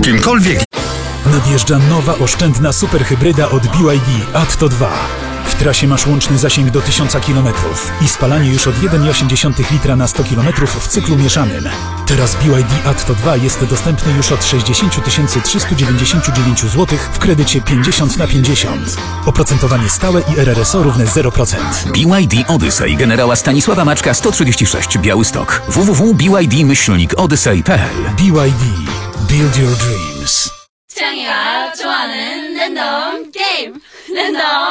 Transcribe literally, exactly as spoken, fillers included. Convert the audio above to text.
Kimkolwiek. Nadjeżdża nowa oszczędna superhybryda od B Y D Atto dwa. W trasie masz łączny zasięg do tysiąca kilometrów i spalanie już od jeden przecinek osiem litra na sto kilometrów w cyklu mieszanym. Teraz B Y D Atto dwa jest dostępny już od sześćdziesiąt tysięcy trzysta dziewięćdziesiąt dziewięć złotych w kredycie pięćdziesiąt na pięćdziesiąt. Oprocentowanie stałe i R R S O równe zero procent. B Y D Odyssey generała Stanisława Maczka sto trzydzieści sześć Białystok. w w w kropka b y d myślnik odyssey kropka p l. B Y D. Build your dreams. 창이가 좋아하는 랜덤 게임 랜덤